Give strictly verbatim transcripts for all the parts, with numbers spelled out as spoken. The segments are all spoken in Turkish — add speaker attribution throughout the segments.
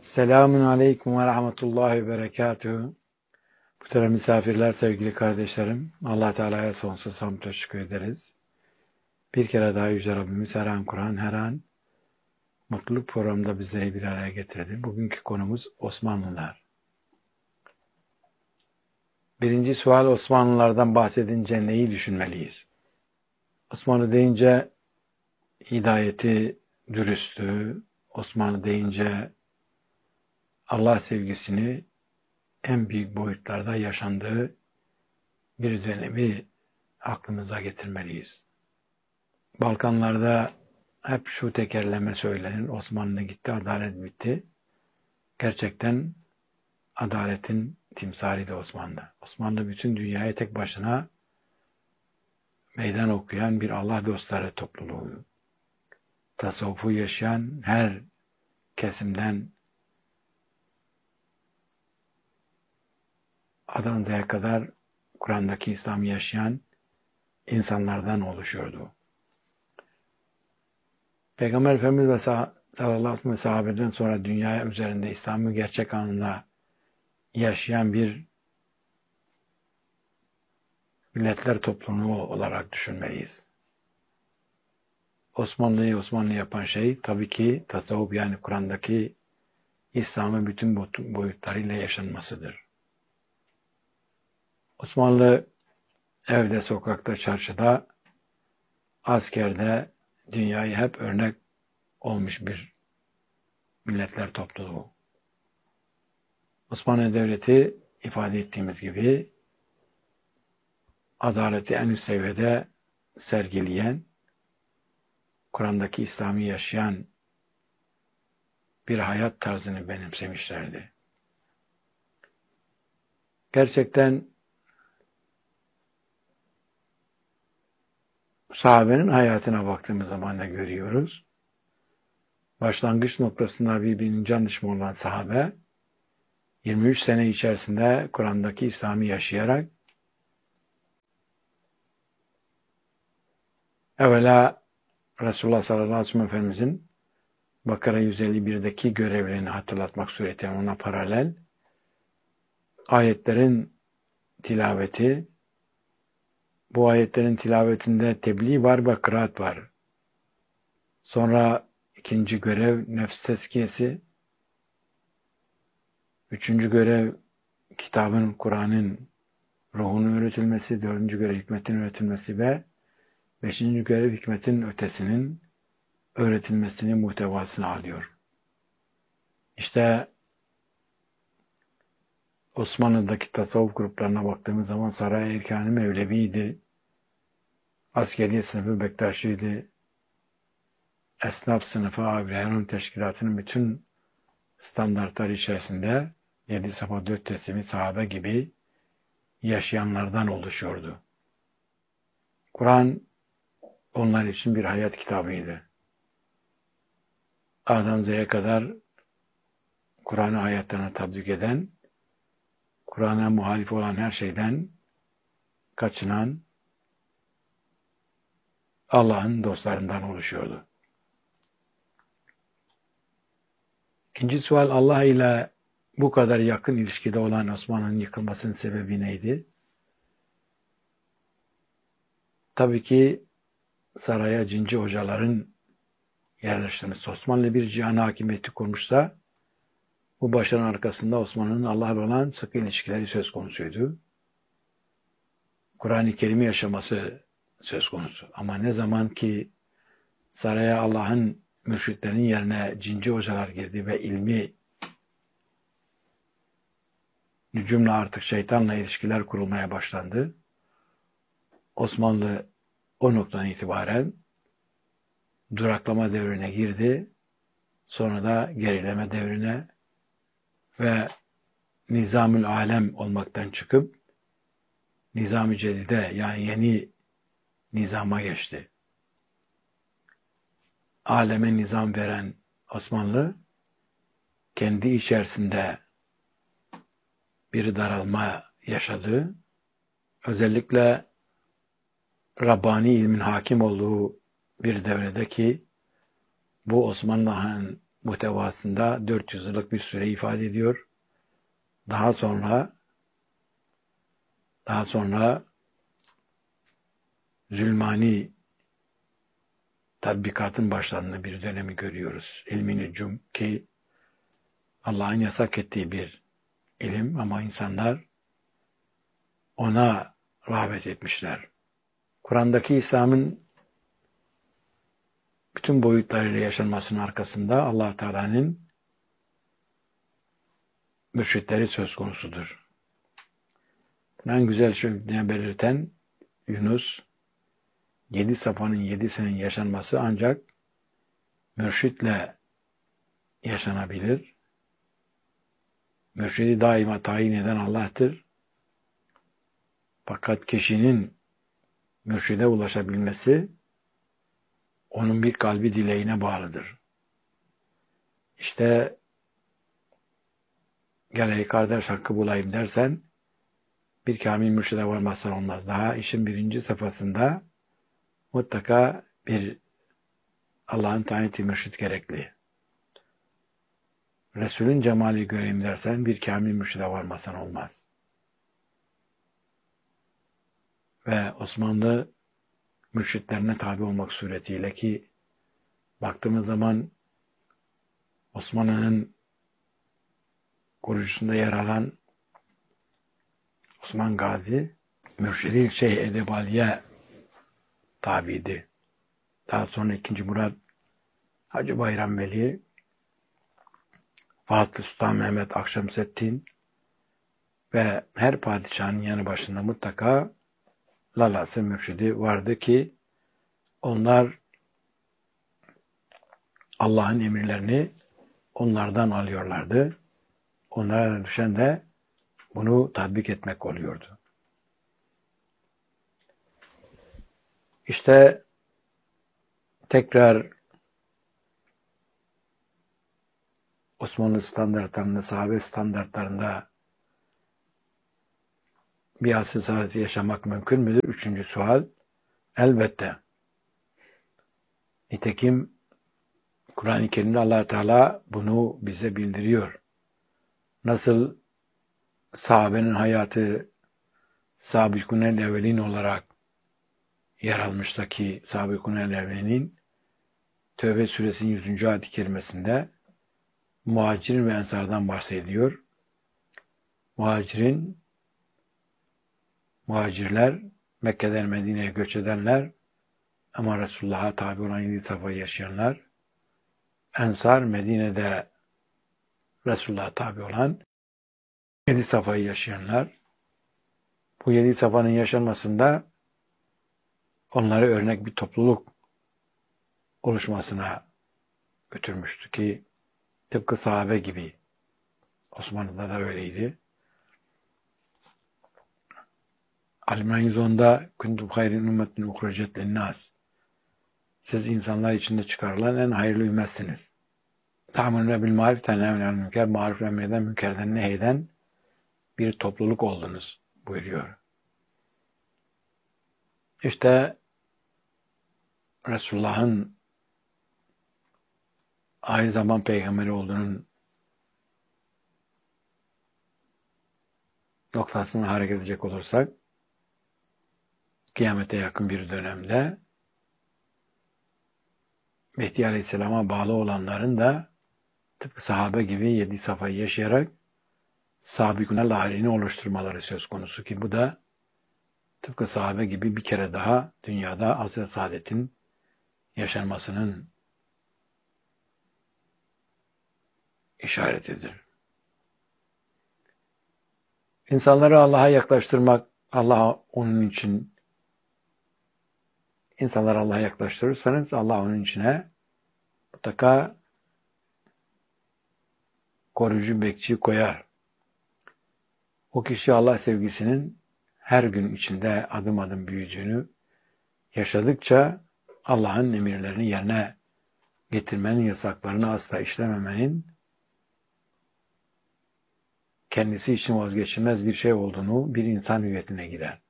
Speaker 1: Selamun Aleyküm ve Rahmetullahi ve Berekatuhu. Muhterem misafirler, sevgili kardeşlerim, Allah Teala'ya sonsuz hamd ve şükür ederiz. Bir kere daha Yüce Rabbimiz her an Kur'an, her an mutluluk programında bizleri bir araya getirdi. Bugünkü konumuz Osmanlılar. Birinci sual, Osmanlılardan bahsedince neyi düşünmeliyiz? Osmanlı deyince hidayeti, dürüstlüğü, Osmanlı deyince Allah sevgisini en büyük boyutlarda yaşandığı bir dönemi aklımıza getirmeliyiz. Balkanlarda hep şu tekerleme söylenir: Osmanlı gitti, adalet bitti. Gerçekten adaletin timsali de Osmanlı. Osmanlı bütün dünyaya tek başına meydan okuyan bir Allah dostları topluluğu. Tasavvufu yaşayan her kesimden Adana'ya kadar Kur'an'daki İslam'ı yaşayan insanlardan oluşuyordu. Peygamber Efendimiz ve sallallahu aleyhi ve sahabeden sonra dünya üzerinde İslam'ı gerçek anlamda yaşayan bir milletler toplumu olarak düşünmeliyiz. Osmanlı'yı Osmanlı yapan şey tabii ki tasavvuf, yani Kur'an'daki İslam'ın bütün boyutlarıyla yaşanmasıdır. Osmanlı evde, sokakta, çarşıda, askerde dünyayı hep örnek olmuş bir milletler topluluğu. Osmanlı Devleti ifade ettiğimiz gibi adaleti en üst seviyede sergileyen, Kur'an'daki İslam'ı yaşayan bir hayat tarzını benimsemişlerdi. Gerçekten sahabenin hayatına baktığımız zaman da görüyoruz. Başlangıç noktasında birbirinin can düşmanı olan sahabe, yirmi üç sene içerisinde Kur'an'daki İslam'ı yaşayarak evvela Resulullah sallallahu aleyhi ve sellem Efendimizin Bakara yüz elli birdeki görevlerini hatırlatmak suretiyle ona paralel ayetlerin tilaveti, bu ayetlerin tilavetinde tebliğ var ve kıraat var. Sonra ikinci görev nefs tezkiyesi, üçüncü görev kitabın, Kur'an'ın ruhunun öğretilmesi, dördüncü görev hikmetin öğretilmesi ve beşinci görev hikmetin ötesinin öğretilmesini, muhtevasını alıyor. İşte Osmanlı'daki tasavvuf gruplarına baktığımız zaman Saray Erkan-ı Mevlevi'ydi, askeriye sınıfı Bektaşi'ydi, esnaf sınıfı Abilerin teşkilatının bütün standartlar içerisinde yedi safa dört teslimi sahabe gibi yaşayanlardan oluşuyordu. Kur'an onlar için bir hayat kitabıydı. A'dan Z'ye kadar Kur'an'ı hayatlarına tatbik eden, Kur'an'a muhalif olan her şeyden kaçınan Allah'ın dostlarından oluşuyordu. İkinci sual, Allah ile bu kadar yakın ilişkide olan Osmanlı'nın yıkılmasının sebebi neydi? Tabii ki saraya cinci hocaların yerleştirmesi. Osmanlı bir cihan hakimiyeti kurmuşsa, bu başarının arkasında Osmanlı'nın Allah'la olan sıkı ilişkileri söz konusuydu. Kur'an-ı Kerim'i yaşaması söz konusu. Ama ne zaman ki saraya Allah'ın mürşitlerinin yerine cinci hocalar girdi ve ilmi nücumla, artık şeytanla ilişkiler kurulmaya başlandı, Osmanlı o noktadan itibaren duraklama devrine girdi. Sonra da gerileme devrine ve nizamül alem olmaktan çıkıp nizam-ı cedide, yani yeni nizama geçti. Aleme nizam veren Osmanlı kendi içerisinde bir daralma yaşadı. Özellikle Rabbani ilmin hakim olduğu bir devrede, ki bu Osmanlı'nın muhtevasında dört yüz yıllık bir süre ifade ediyor. Daha sonra daha sonra zulmani tatbikatın başlandığı bir dönemi görüyoruz. İlmi nücum ki Allah'ın yasak ettiği bir ilim ama insanlar ona rağbet etmişler. Kur'an'daki İslam'ın bütün boyutlarıyla yaşanmasının arkasında Allah Teala'nın mürşitleri söz konusudur. En güzel şekilde belirten Yunus, yedi safanın yedisinin yaşanması ancak mürşitle yaşanabilir. Mürşidi daima tayin eden Allah'tır. Fakat kişinin mürşide ulaşabilmesi onun bir kalbi dileğine bağlıdır. İşte gel ey kardeş hakkı bulayım dersen bir kamil mürşide varmazsan olmaz. Daha işin birinci safhasında mutlaka bir Allah'ın tayin ettiği mürşid gerekli. Resulün cemali göreyim dersen bir kamil mürşide varmazsan olmaz. Ve Osmanlı mürşitlerine tabi olmak suretiyle ki baktığımız zaman Osmanlı'nın kurucusunda yer alan Osman Gazi mürşidi Şeyh Edebali'ye tabiydi. Daha sonra ikinci Murat Hacı Bayram Veli, Fatih Sultan Mehmet Akşemseddin ve her padişahın yanı başında mutlaka lalası mürşidi vardı ki onlar Allah'ın emirlerini onlardan alıyorlardı. Onlara da düşen de bunu tatbik etmek oluyordu. İşte tekrar Osmanlı standartlarında, sahabe standartlarında bir asr saadeti yaşamak mümkün müdür? Üçüncü sual. Elbette. Nitekim Kur'an-ı Kerim'de Allah Teala bunu bize bildiriyor. Nasıl sahabenin hayatı Sabikun-el Evvelin olarak yer almışsa ki Sabikun-el Evvelin Tevbe suresinin yüzüncü ayet-i kerimesinde muhacirin ve ensardan bahsediyor. Muhacirin muhacirler Mekke'den Medine'ye göç edenler ama Resulullah'a tabi olan yedi safayı yaşayanlar, ensar Medine'de Resulullah'a tabi olan yedi safayı yaşayanlar. Bu yedi safanın yaşanmasında onları örnek bir topluluk oluşmasına götürmüştü ki tıpkı sahabe gibi Osmanlı'da da öyleydi. Al-İmran yüz onda kuntum hayrin ümmetin uhricet linnas. Siz insanlar içinde çıkarılan en hayırlı ümmetsiniz. Ta'murune bil maruf tenhevne anil münker, maruf emreden münkerden nehyeden bir topluluk oldunuz buyuruyor. İşte Resulullah'ın aynı zaman peygamberi olduğunun noktasına hareket edecek olursak kıyamete yakın bir dönemde Mehdi Aleyhisselam'a bağlı olanların da tıpkı sahabe gibi yedi safayı yaşayarak sabikûne halini oluşturmaları söz konusu ki bu da tıpkı sahabe gibi bir kere daha dünyada asr-ı saadetin yaşanmasının işaretidir. İnsanları Allah'a yaklaştırmak, Allah onun için insanları Allah'a yaklaştırırsanız Allah onun içine mutlaka koruyucu bekçi koyar. O kişi Allah sevgisinin her gün içinde adım adım büyüdüğünü yaşadıkça Allah'ın emirlerini yerine getirmenin, yasaklarını asla işlememenin kendisi için vazgeçilmez bir şey olduğunu bir insan hüviyetine girer.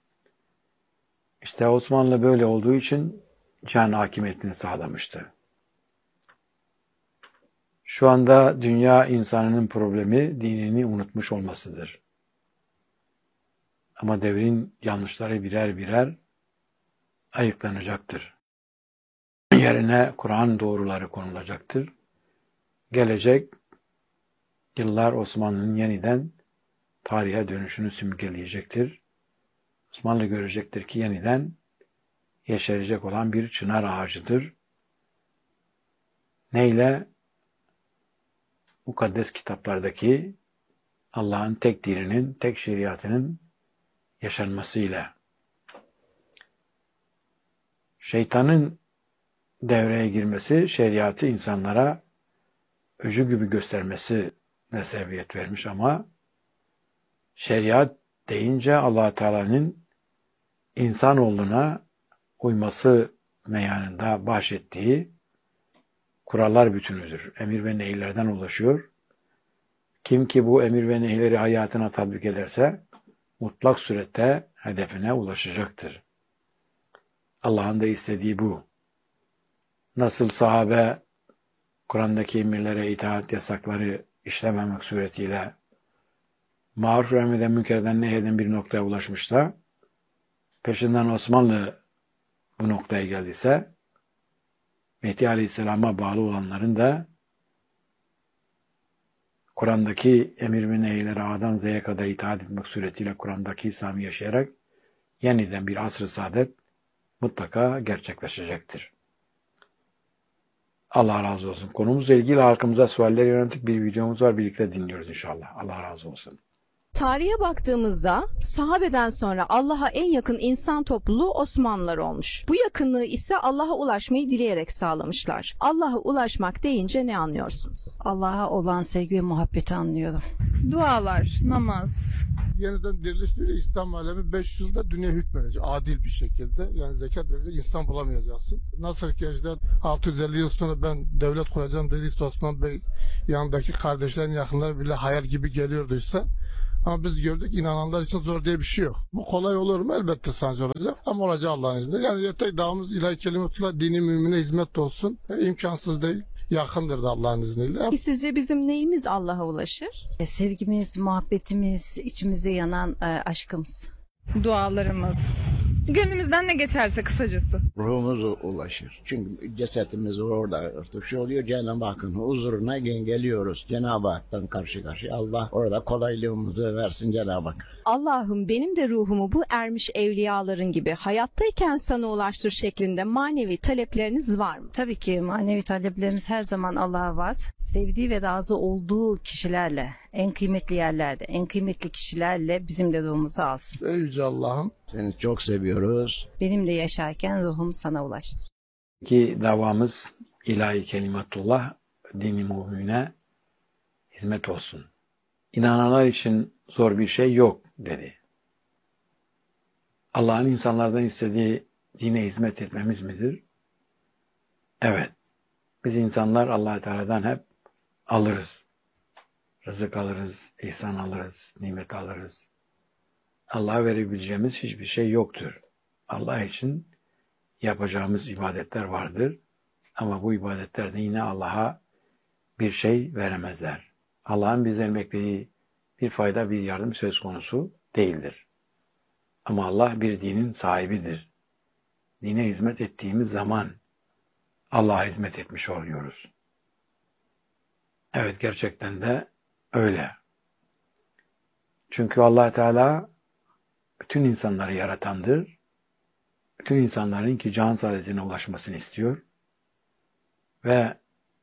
Speaker 1: İşte Osmanlı böyle olduğu için can hakimiyetini sağlamıştı. Şu anda dünya insanının problemi dinini unutmuş olmasıdır. Ama devrin yanlışları birer birer ayıklanacaktır. Yerine Kur'an doğruları konulacaktır. Gelecek yıllar Osmanlı'nın yeniden tarihe dönüşünü simgeleyecektir. Osmanlı görecektir ki yeniden yeşerecek olan bir çınar ağacıdır. Neyle? Mukaddes kitaplardaki Allah'ın tek dininin, tek şeriatının yaşanmasıyla. Şeytanın devreye girmesi, şeriatı insanlara öcü gibi göstermesine sebebiyet vermiş ama şeriat deyince Allah Teala'nın insanoğluna uyması meyanında bahşettiği kurallar bütünüdür. Emir ve nehirlerden ulaşıyor. Kim ki bu emir ve nehirleri hayatına tatbik ederse mutlak surette hedefine ulaşacaktır. Allah'ın da istediği bu. Nasıl sahabe Kur'an'daki emirlere itaat yasakları işlememek suretiyle maruf ve emreden münkerden nehyeden bir noktaya ulaşmışsa, peşinden Osmanlı bu noktaya geldiyse, Mehdi Aleyhisselam'a bağlı olanların da Kur'an'daki emir ve nehyilere A'dan Z'ye kadar itaat etmek suretiyle Kur'an'daki İslam'ı yaşayarak yeniden bir asr-ı saadet mutlaka gerçekleşecektir. Allah razı olsun. Konumuzla ilgili halkımıza sualler yönelik bir videomuz var. Birlikte dinliyoruz inşallah. Allah razı olsun.
Speaker 2: Tarihe baktığımızda sahabeden sonra Allah'a en yakın insan topluluğu Osmanlılar olmuş. Bu yakınlığı ise Allah'a ulaşmayı dileyerek sağlamışlar. Allah'a ulaşmak deyince ne anlıyorsunuz?
Speaker 3: Allah'a olan sevgi ve muhabbeti anlıyorum.
Speaker 4: Dualar, namaz.
Speaker 5: Yeniden diriliş diyor, İslam alemi beş yüz yılda dünya hükmedecek adil bir şekilde. Yani zekat verecek insan bulamayacaksın. Nasıl ki işte altı yüz elli yıl sonra ben devlet kuracağım dediyse Osman Bey yanındaki kardeşlerin yakınları bile hayal gibi geliyorduysa, ama biz gördük inananlar için zor diye bir şey yok. Bu kolay olur mu? Elbette sancı olacak. Ama olacak Allah'ın izniyle. Yani yeter davamız ilahi kelimetullah, dini mümine hizmet olsun. E, imkansız değil. Yakındır da Allah'ın izniyle.
Speaker 2: Sizce bizim neyimiz Allah'a ulaşır?
Speaker 3: E, sevgimiz, muhabbetimiz, içimizde yanan e, aşkımız.
Speaker 4: Dualarımız. Gönlümüzden ne geçerse kısacası.
Speaker 6: Ruhumuz ulaşır. Çünkü cesetimiz orada örtüşü oluyor. Cenab-ı Hakk'ın huzuruna geliyoruz. Cenab-ı Hak'tan karşı karşıya. Allah orada kolaylığımızı versin Cenab-ı Hak.
Speaker 2: Allah'ım benim de ruhumu bu ermiş evliyaların gibi hayattayken sana ulaştır şeklinde manevi talepleriniz var mı?
Speaker 3: Tabii ki manevi taleplerimiz her zaman Allah'a var. Sevdiği ve razı olduğu kişilerle, en kıymetli yerlerde, en kıymetli kişilerle bizim de ruhumuzu alsın.
Speaker 5: Ey Yüce Allah'ım.
Speaker 6: Seni çok seviyoruz.
Speaker 3: Benim de yaşarken ruhum sana ulaştır.
Speaker 1: Ki davamız ilahi kelimetullah, dini mümine hizmet olsun. İnananlar için zor bir şey yok dedi. Allah'ın insanlardan istediği dine hizmet etmemiz midir? Evet. Biz insanlar Allah-u Teala'dan hep alırız. Rızık alırız, ihsan alırız, nimet alırız. Allah'a verebileceğimiz hiçbir şey yoktur. Allah için yapacağımız ibadetler vardır. Ama bu ibadetlerde yine Allah'a bir şey veremezler. Allah'ın bize beklediği bir fayda, bir yardım söz konusu değildir. Ama Allah bir dinin sahibidir. Dine hizmet ettiğimiz zaman Allah'a hizmet etmiş oluyoruz. Evet, gerçekten de öyle. Çünkü Allah Teala bütün insanları yaratandır. Bütün insanların ki can saadetine ulaşmasını istiyor. Ve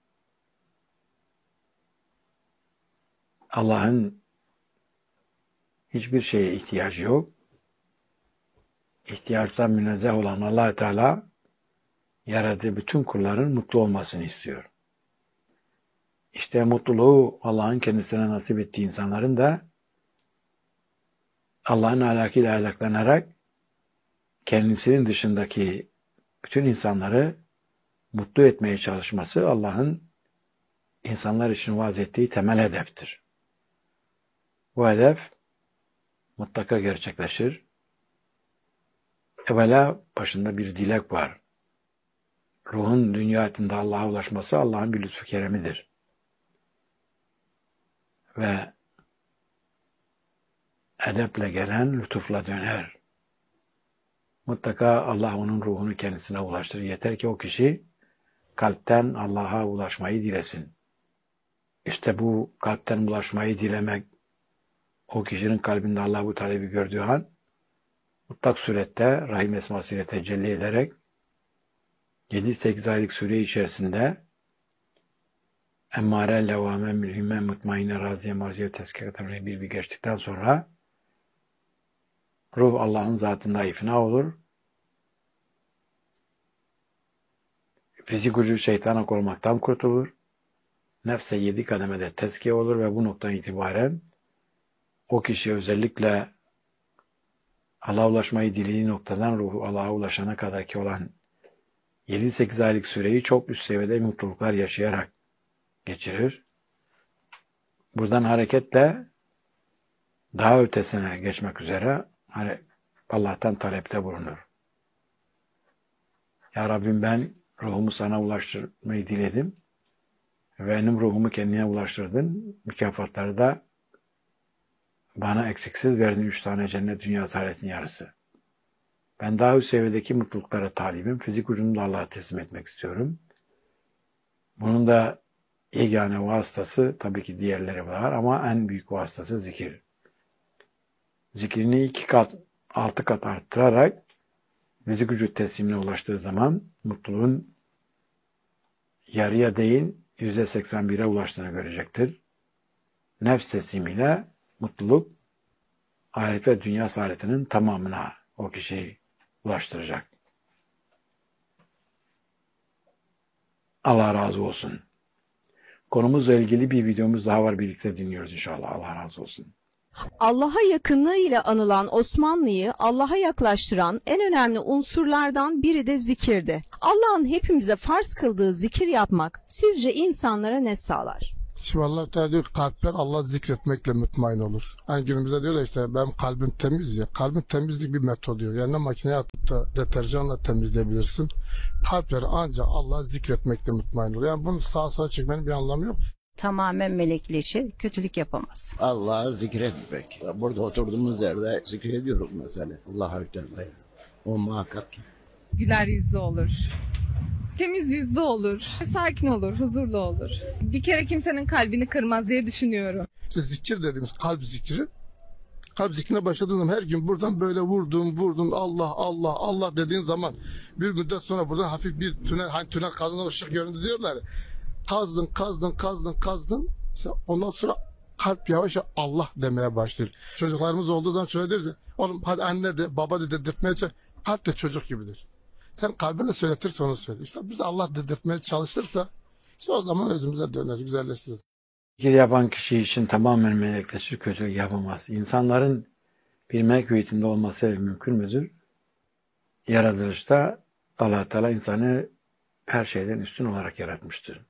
Speaker 1: Allah'ın hiçbir şeye ihtiyacı yok. İhtiyaçtan münezzeh olan Allah Teala yarattığı bütün kulların mutlu olmasını istiyor. İşte mutluluğu Allah'ın kendisine nasip ettiği insanların da Allah'ın ahlakıyla ahlaklanarak kendisinin dışındaki bütün insanları mutlu etmeye çalışması Allah'ın insanlar için vaaz ettiği temel hedeftir. Bu hedef mutlaka gerçekleşir. Evvela başında bir dilek var. Ruhun dünya hayatında Allah'a ulaşması Allah'ın bir lütfu keremidir. ve edeple gelen lütufla döner. Mutlaka Allah onun ruhunu kendisine ulaştırır. Yeter ki o kişi kalpten Allah'a ulaşmayı dilesin. İşte bu kalpten ulaşmayı dilemek, o kişinin kalbinde Allah bu talebi gördüğü an, mutlak surette Rahim esmasıyla tecelli ederek yedi sekiz aylık süre içerisinde emmare, levvame, mülhime, mutmainne, raziye, marziye, tezkireten bir bir geçtikten sonra ruh Allah'ın zatında ifna olur. Fizik ucu şeytana olmaktan kurtulur. Nefse yedi kademede tezkiye olur ve bu noktadan itibaren o kişi özellikle Allah'a ulaşmayı dilediği noktadan ruhu Allah'a ulaşana kadarki olan yedi sekiz aylık süreyi çok üst seviyede mutluluklar yaşayarak geçirir. Buradan hareketle daha ötesine geçmek üzere hani Allah'tan talepte bulunur. Ya Rabbim, ben ruhumu sana ulaştırmayı diledim. Benim ruhumu kendine ulaştırdın. Mükafatları da bana eksiksiz verdin. Üç tane cennet, dünya, saadetin yarısı. Ben daha üst seviyedeki mutluluklara talibim. Fizik ucunu da Allah'a teslim etmek istiyorum. Bunun da yegane vasıtası, tabii ki diğerleri var ama en büyük vasıtası zikir. Zikrini iki kat, altı kat arttırarak fizik vücut teslimine ulaştığı zaman mutluluğun yarıya değil yüzde seksen bire ulaştığını görecektir. Nefs teslimiyle mutluluk ahiret ve dünya saadetinin tamamına o kişiyi ulaştıracak. Allah razı olsun. Konumuzla ilgili bir videomuz daha var, birlikte dinliyoruz inşallah. Allah razı olsun.
Speaker 2: Allah'a yakınlığı ile anılan Osmanlı'yı Allah'a yaklaştıran en önemli unsurlardan biri de zikirdi. Allah'ın hepimize farz kıldığı zikir yapmak sizce insanlara ne sağlar?
Speaker 5: Şimdi Allah Teala diyor, kalpler Allah zikretmekle mutmain olur. Hani günümüzde diyorlar işte benim kalbim temiz ya. Kalbin temizlik bir metod diyor. Yani makineye atıp da deterjanla temizleyebilirsin. Kalpler ancak Allah zikretmekle mutmain olur. Yani bunu sağa sola çekmenin bir anlamı yok.
Speaker 3: Tamamen melekleşir, kötülük yapamaz.
Speaker 6: Allah'ı zikretmek. Burada oturduğumuz yerde zikrediyoruz mesela. Allah'a Teala. O muhakkak ki.
Speaker 4: Güler yüzlü olur. Temiz yüzlü olur. Sakin olur, huzurlu olur. Bir kere kimsenin kalbini kırmaz diye düşünüyorum.
Speaker 5: İşte zikir dediğimiz kalp zikri. Kalp zikrine başladığın zaman her gün buradan böyle vurdun vurdun Allah Allah Allah dediğin zaman bir müddet sonra buradan hafif bir tünel, hani tünel kazdığında ışık göründü diyorlar ya. Kazdın kazdın kazdın kazdın. İşte ondan sonra kalp yavaş yavaş Allah demeye başlıyor. Çocuklarımız olduğu zaman şöyle deriz ya, oğlum hadi anne de baba de dedirtmeye çalış. Kalp de çocuk gibidir. Sen kalbine söyletirse onu söyle. İşte biz Allah dedirtmeye çalışırsa işte o zaman özümüze döner, güzelleşiriz.
Speaker 1: Zikir yapan kişi için tamamen melekleşir, kötülük yapamaz. İnsanların bir melek hüviyetinde olması mümkün müdür? Yaratılışta Allah Teala insanı her şeyden üstün olarak yaratmıştır.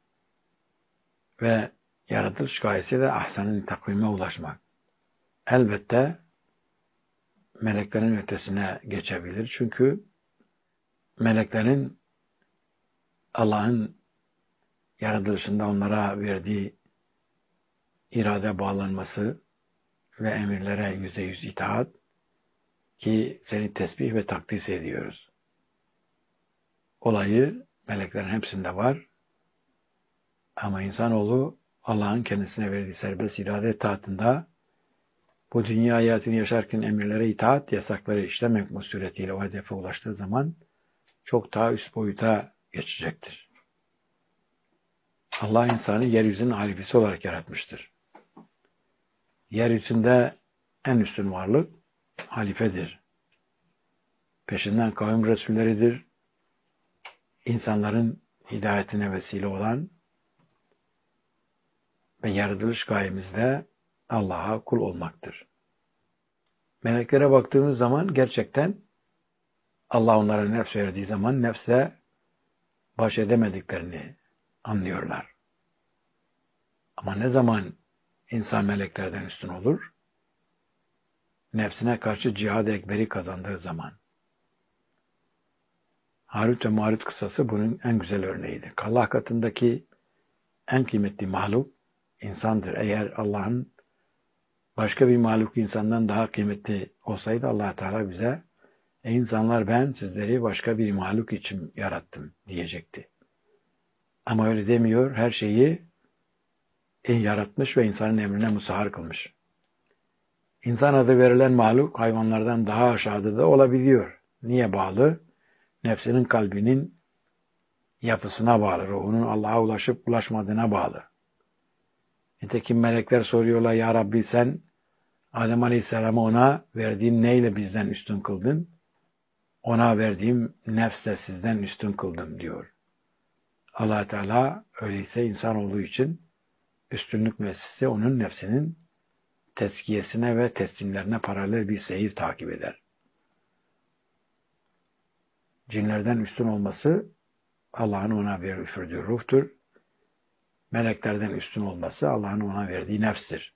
Speaker 1: Ve yaratılış gayesi de ahsanın takvime ulaşmak. Elbette meleklerin ötesine geçebilir. Çünkü meleklerin Allah'ın yaratılışında onlara verdiği irade bağlanması ve emirlere yüzde yüz itaat, ki seni tesbih ve takdis ediyoruz. Olayı meleklerin hepsinde var. Ama insanoğlu Allah'ın kendisine verdiği serbest irade taatında bu dünya hayatını yaşarken emirlere itaat, yasakları işlemek suretiyle o hedefe ulaştığı zaman çok daha üst boyuta geçecektir. Allah insanı yeryüzünün halifesi olarak yaratmıştır. Yeryüzünde en üstün varlık halifedir. Peşinden kavim resulleridir. İnsanların hidayetine vesile olan ve yaratılış gayemizde Allah'a kul olmaktır. Meleklere baktığımız zaman gerçekten Allah onlara nefs verdiği zaman nefse baş edemediklerini anlıyorlar. Ama ne zaman insan meleklerden üstün olur? Nefsine karşı cihad-ı ekberi kazandığı zaman. Harut ve Marut kıssası bunun en güzel örneğidir. Allah katındaki en kıymetli mahluk insandır. Eğer Allah'ın başka bir mahluk insandan daha kıymetli olsaydı Allah Teala bize ey insanlar ben sizleri başka bir mahluk için yarattım diyecekti. Ama öyle demiyor. Her şeyi en yaratmış ve insanın emrine musahhar kılmış. İnsan adı verilen mahluk hayvanlardan daha aşağıda da olabiliyor. Niye bağlı? Nefsinin, kalbinin yapısına bağlı. Ruhunun Allah'a ulaşıp ulaşmadığına bağlı. Nitekim melekler soruyorlar ya Rabbi sen Adem Aleyhisselam'ı ona verdiğin neyle bizden üstün kıldın? Ona verdiğim nefsle sizden üstün kıldım diyor. Allah Teala öyleyse insan olduğu için üstünlük müessesi onun nefsinin tezkiyesine ve teslimlerine paralel bir seyir takip eder. Cinlerden üstün olması Allah'ın ona verdiği ruhtur. Meleklerden üstün olması Allah'ın ona verdiği nefstir.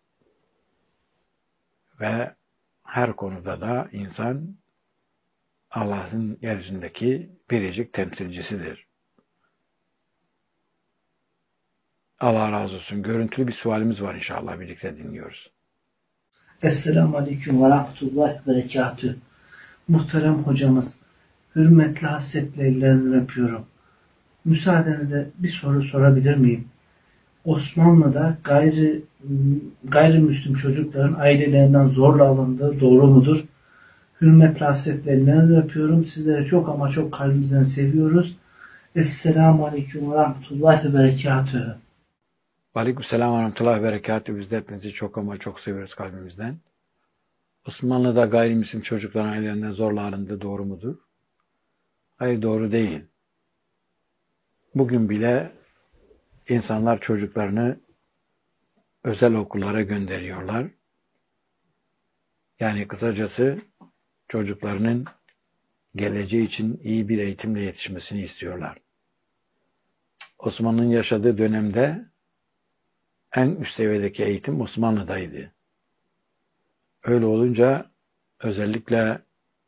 Speaker 1: Ve her konuda da insan Allah'ın yeryüzündeki biricik temsilcisidir. Allah razı olsun. Görüntülü bir sualimiz var inşallah. Birlikte dinliyoruz.
Speaker 7: Esselamu Aleyküm ve Rahmetullahi ve Berekatüh. Muhterem hocamız, hürmetli hasretle ellerinizden öpüyorum. Müsaadenizle bir soru sorabilir miyim? Osmanlı'da gayri, gayrimüslim çocukların ailelerinden zorla alındığı doğru mudur? Hürmetli hasretle ellerinizden öpüyorum. Sizleri çok ama çok kalbimizden seviyoruz. Esselamu Aleyküm ve Rahmetullahi ve Berekatüh.
Speaker 1: Aleykümselam ve Rahmetullahi ve Berekatüh. Biz de hepinizi çok ama çok seviyoruz kalbimizden. Osmanlı'da gayrimüslim çocukların ailelerinden zorla alındığı doğru mudur? Hayır, doğru değil. Bugün bile insanlar çocuklarını özel okullara gönderiyorlar. Yani kısacası çocuklarının geleceği için iyi bir eğitimle yetişmesini istiyorlar. Osmanlı'nın yaşadığı dönemde en üst seviyedeki eğitim Osmanlı'daydı. Öyle olunca özellikle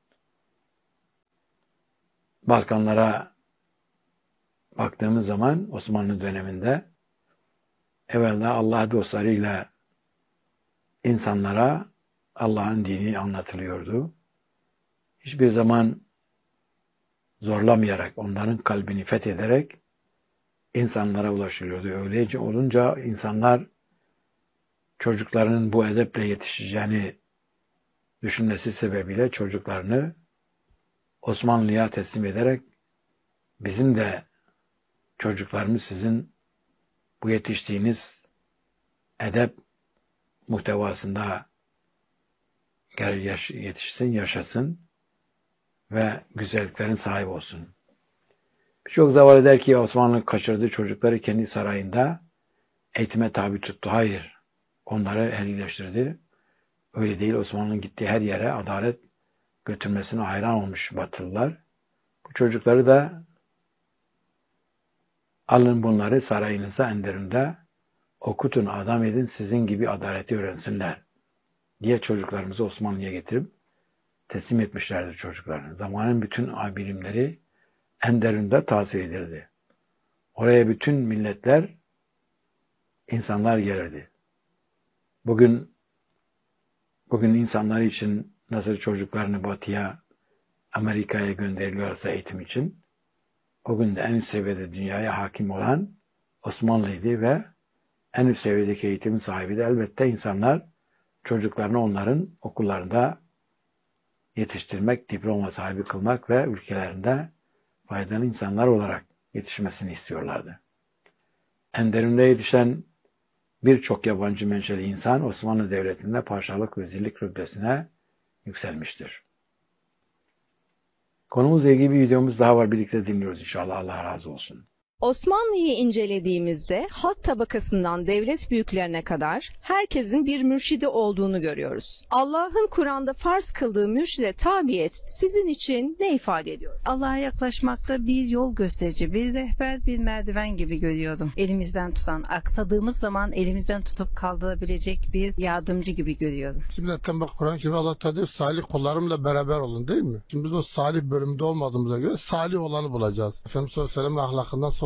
Speaker 1: Balkanlara baktığımız zaman Osmanlı döneminde evvela Allah dostlarıyla insanlara Allah'ın dini anlatılıyordu. Hiçbir zaman zorlamayarak, onların kalbini fethederek insanlara ulaşılıyordu. Öylece olunca insanlar çocuklarının bu edeple yetişeceğini düşünmesi sebebiyle çocuklarını Osmanlı'ya teslim ederek bizim de çocuklarımız sizin bu yetiştiğiniz edep muhtevasında yetişsin, yaşasın ve güzelliklerin sahibi olsun. Birçok zavallı der ki Osmanlı kaçırdığı çocukları kendi sarayında eğitime tabi tuttu. Hayır. Onları ehlileştirdi. Öyle değil. Osmanlı'nın gittiği her yere adalet götürmesine hayran olmuş Batılılar. Bu çocukları da alın bunları sarayınızda, Enderun'da okutun, adam edin, sizin gibi adaleti öğrensinler diye çocuklarımızı Osmanlı'ya getirip teslim etmişlerdir çocuklarını. Zamanın bütün bilimleri Enderun'da tahsil edildi. Oraya bütün milletler, insanlar gelirdi. Bugün bugün insanlar için nasıl çocuklarını Batı'ya, Amerika'ya gönderiliyorsa eğitim için, o gün de en üst seviyede dünyaya hakim olan Osmanlı'ydı ve en üst seviyedeki eğitimin sahibi de elbette insanlar çocuklarını onların okullarında yetiştirmek, diploma sahibi kılmak ve ülkelerinde faydalı insanlar olarak yetişmesini istiyorlardı. Enderun'da yetişen birçok yabancı menşeli insan Osmanlı Devleti'nde paşalık, vezirlik rütbesine yükselmiştir. Konumuzla ilgili bir videomuz daha var. Birlikte dinliyoruz inşallah. Allah razı olsun.
Speaker 2: Osmanlı'yı incelediğimizde halk tabakasından devlet büyüklerine kadar herkesin bir mürşidi olduğunu görüyoruz. Allah'ın Kur'an'da farz kıldığı mürşide tabiyet sizin için ne ifade ediyor?
Speaker 3: Allah'a yaklaşmakta bir yol gösterici, bir rehber, bir merdiven gibi görüyordum. Elimizden tutan, aksadığımız zaman elimizden tutup kaldırabilecek bir yardımcı gibi görüyordum.
Speaker 5: Şimdi zaten bak Kur'an-ı Kerim Allah Teala diyor salih kullarımla beraber olun değil mi? Şimdi biz o salih bölümünde olmadığımıza göre salih olanı bulacağız. Efendimiz sallallahu aleyhi ve sellem'in ahlakından sonra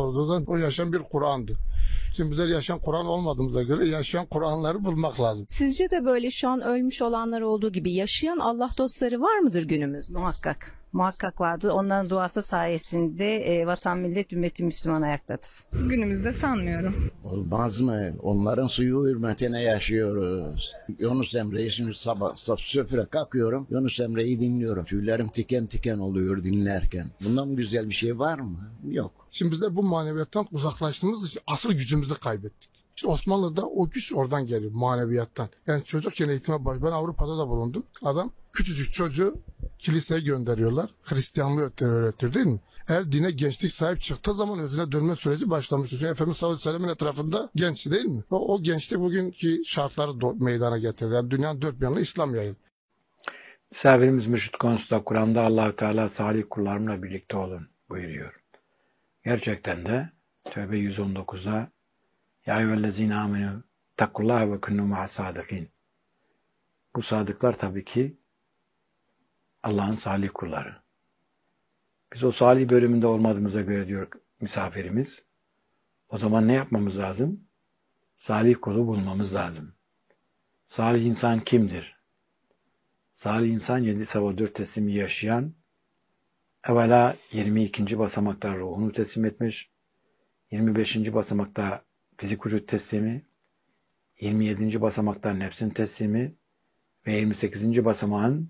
Speaker 5: olduğu zaman o yaşayan bir Kur'an'dı. Şimdi bizler yaşayan Kur'an olmadığımıza göre yaşayan Kur'anları bulmak lazım.
Speaker 2: Sizce de böyle şu an ölmüş olanlar olduğu gibi yaşayan Allah dostları var mıdır günümüzde?
Speaker 3: Muhakkak. Muhakkak vardı. Onların duası sayesinde e, vatan, millet, ümmeti Müslüman ayaktadır.
Speaker 4: Günümüzde sanmıyorum.
Speaker 6: Olmaz mı? Onların suyu hürmetine yaşıyoruz. Yunus Emre'yi şimdi sabah, sabah süfre kalkıyorum. Yunus Emre'yi dinliyorum. Tüylerim tiken tiken oluyor dinlerken. Bundan güzel bir şey var mı? Yok.
Speaker 5: Şimdi bizler bu maneviyattan uzaklaştığımız için asıl gücümüzü kaybettik. İşte Osmanlı'da o güç oradan geliyor, maneviyattan. Yani çocukken eğitime baş. Ben Avrupa'da da bulundum. Adam küçücük çocuğu kiliseye gönderiyorlar. Hristiyanlığı öğretir değil mi? Eğer dine gençlik sahip çıktığı zaman özüne dönme süreci başlamıştır. Çünkü Efendimiz sallallahu aleyhi ve sellem'in etrafında genç değil mi? O, o gençlik bugünkü şartları do- meydana getirir. Yani dünyanın dört bir yanına İslam yayılır.
Speaker 1: Misafirimiz Mürşit konusunda Kur'an'da Allah-u Teala salih kullarımla birlikte olun buyuruyor. Gerçekten de Tevbe yüz on dokuzda Ya eyyühellezine amenü takullaha ve kunnu ma'as sadikin. Bu sadıklar tabii ki Allah'ın salih kulları. Biz o salih bölümünde olmadığımıza göre diyor misafirimiz. O zaman ne yapmamız lazım? Salih kulu bulmamız lazım. Salih insan kimdir? Salih insan yedi sabah dört teslimi yaşayan, evvela yirmi ikinci basamakta ruhunu teslim etmiş, yirmi beşinci basamakta fizik vücut teslimi, yirmi yedinci basamakta nefsin teslimi ve yirmi sekizinci basamağın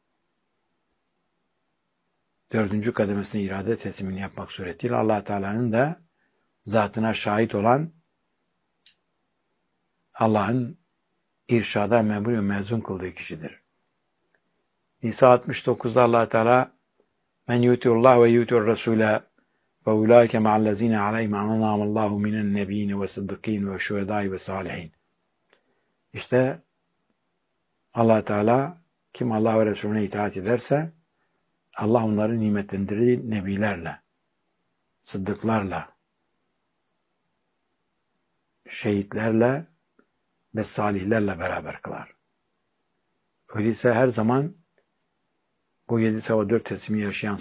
Speaker 1: dördüncü kademesine irade teslimini yapmak suretiyle Allah Teala'nın da zatına şahit olan Allah'ın irşada memur ve mezun kıldığı kişidir. Nisa altmış dokuzda Allah Teala men yutiullah ve yutur rasule ve ulaike ma'allezine aleyhim an'amallahu minen nebiyine ve sıddıkîn ve şuhedâi ve salihin. İşte Allah Teala kim Allah ve Resulüne itaat ederse Allah onları nimetlendirdiği nebilerle, sıddıklarla, şehitlerle ve salihlerle beraber kılar. Öyleyse her zaman bu yedi sabah dört teslimi yaşayan